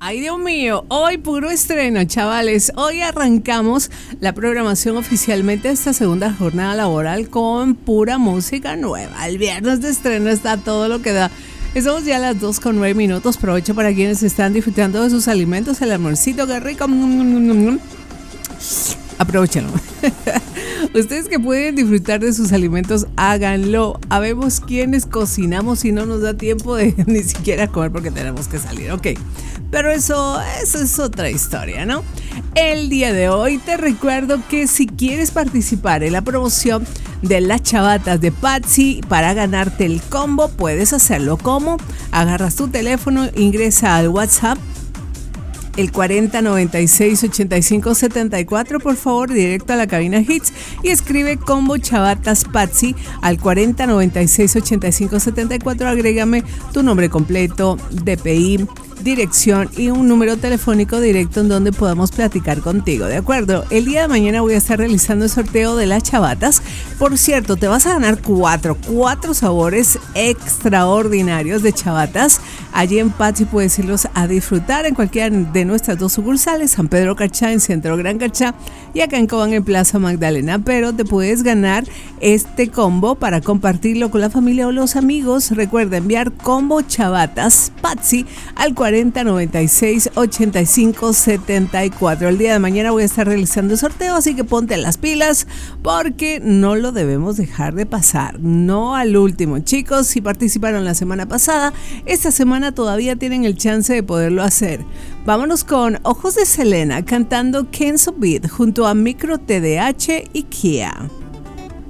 Ay, Dios mío, hoy puro estreno, chavales. Hoy arrancamos la programación oficialmente de esta segunda jornada laboral con pura música nueva. El viernes de estreno está todo lo que da. Estamos ya a las 2:09. Provecho para quienes están disfrutando de sus alimentos, el almuercito, qué rico. Aprovechenlo. Ustedes que pueden disfrutar de sus alimentos, háganlo. Habemos quienes cocinamos y no nos da tiempo de ni siquiera comer porque tenemos que salir, ok. Pero eso es otra historia, ¿no? El día de hoy te recuerdo que si quieres participar en la promoción de las chavatas de Patsy para ganarte el combo, puedes hacerlo. ¿Cómo? Agarras tu teléfono, ingresa al WhatsApp el 4096-8574, por favor, directo a la cabina Hits y escribe combo chavatas Patsy al 4096-8574. Agrégame tu nombre completo, DPI, dirección y un número telefónico directo en donde podamos platicar contigo, ¿de acuerdo? El día de mañana voy a estar realizando el sorteo de las chavatas. Por cierto, te vas a ganar cuatro sabores extraordinarios de chavatas. Allí en Patsy puedes irlos a disfrutar en cualquiera de nuestras dos sucursales, San Pedro Carchá en Centro Gran Carchá y acá en Cobán en Plaza Magdalena. Pero te puedes ganar este combo para compartirlo con la familia o los amigos. Recuerda enviar combo chavatas Patsy al 4096-8574. El día de mañana voy a estar realizando el sorteo, así que ponte las pilas porque no lo debemos dejar de pasar. No al último, chicos. Si participaron la semana pasada, esta semana todavía tienen el chance de poderlo hacer. Vámonos con Ojos de Selena cantando Can't So Beat junto a Micro TDH y Kia.